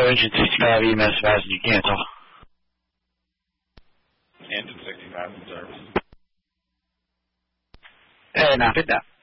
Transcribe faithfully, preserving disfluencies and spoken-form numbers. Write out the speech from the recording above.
engine sixty-five E M S advising you cancel. Engine sixty-five in service. Hey, now, fit that.